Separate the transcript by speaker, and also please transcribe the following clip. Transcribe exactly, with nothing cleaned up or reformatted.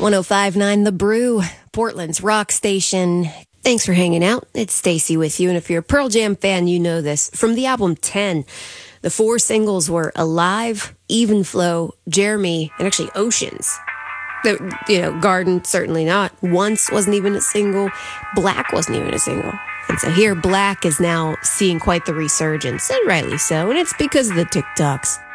Speaker 1: oh five point nine The Brew, Portland's rock station. Thanks for hanging out. It's Stacy with you. And if you're a Pearl Jam fan, you know this. From the album ten, the four singles were Alive, Even Flow, Jeremy, and actually Oceans. The, you know, Garden, certainly not. Once wasn't even a single. Black wasn't even a single. And so here, Black is now seeing quite the resurgence, and rightly so. And it's because of the TikToks.